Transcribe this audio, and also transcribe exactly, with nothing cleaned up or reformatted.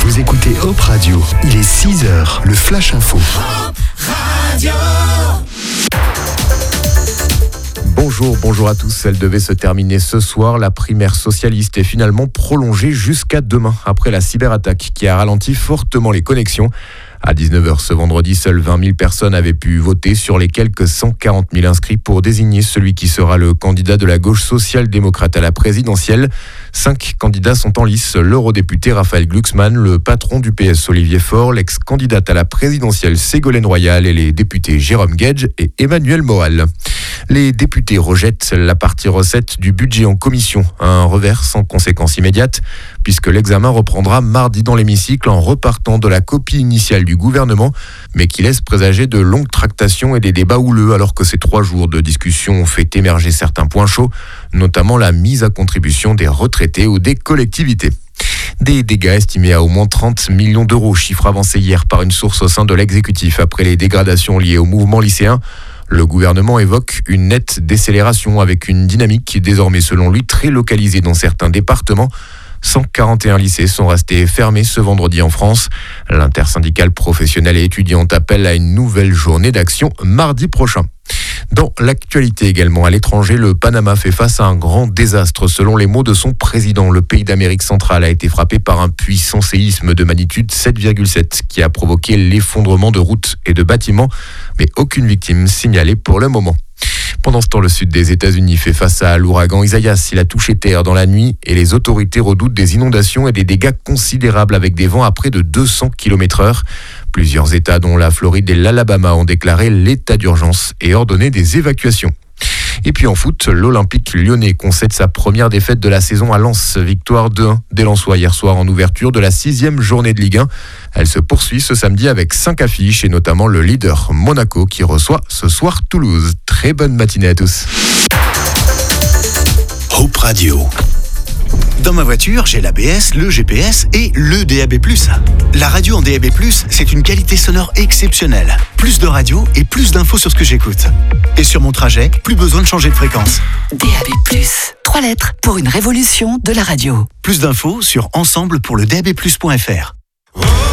Vous écoutez Hope Radio, il est six heures, le Flash Info. Hope Radio. Bonjour, bonjour à tous. Elle devait se terminer ce soir. La primaire socialiste est finalement prolongée jusqu'à demain, après la cyberattaque qui a ralenti fortement les connexions. À dix-neuf heures ce vendredi, seules vingt mille personnes avaient pu voter sur les quelques cent quarante mille inscrits pour désigner celui qui sera le candidat de la gauche social-démocrate à la présidentielle. Cinq candidats sont en lice. L'eurodéputé Raphaël Glucksmann, le patron du P S Olivier Faure, l'ex-candidate à la présidentielle Ségolène Royal et les députés Jérôme Guedj et Emmanuel Moal. Les députés rejettent la partie recette du budget en commission, un revers sans conséquence immédiate, puisque l'examen reprendra mardi dans l'hémicycle en repartant de la copie initiale du gouvernement, mais qui laisse présager de longues tractations et des débats houleux, alors que ces trois jours de discussion ont fait émerger certains points chauds, notamment la mise à contribution des retraités ou des collectivités. Des dégâts estimés à au moins trente millions d'euros, chiffre avancé hier par une source au sein de l'exécutif après les dégradations liées au mouvement lycéen. Le gouvernement évoque une nette décélération avec une dynamique qui est désormais, selon lui, très localisée dans certains départements. cent quarante et un lycées sont restés fermés ce vendredi en France. L'intersyndicale professionnelle et étudiante appelle à une nouvelle journée d'action mardi prochain. Dans l'actualité également, à l'étranger, le Panama fait face à un grand désastre. Selon les mots de son président, le pays d'Amérique centrale a été frappé par un puissant séisme de magnitude sept virgule sept qui a provoqué l'effondrement de routes et de bâtiments, mais aucune victime signalée pour le moment. Pendant ce temps, le sud des États-Unis fait face à l'ouragan Isaias. Il a touché terre dans la nuit et les autorités redoutent des inondations et des dégâts considérables avec des vents à près de deux cents kilomètres heure. Plusieurs États, dont la Floride et l'Alabama, ont déclaré l'état d'urgence et ordonné des évacuations. Et puis en foot, l'Olympique lyonnais concède sa première défaite de la saison à Lens. Victoire deux un des Lensois hier soir en ouverture de la sixième journée de Ligue un. Elle se poursuit ce samedi avec cinq affiches et notamment le leader Monaco qui reçoit ce soir Toulouse. Très bonne matinée à tous. Hope Radio. Dans ma voiture, j'ai l'A B S, le G P S et le D A B plus. La radio en D A B plus, c'est une qualité sonore exceptionnelle. Plus de radio et plus d'infos sur ce que j'écoute. Et sur mon trajet, plus besoin de changer de fréquence. D A B plus, trois lettres pour une révolution de la radio. Plus d'infos sur ensemble pour le D A B plus point F R.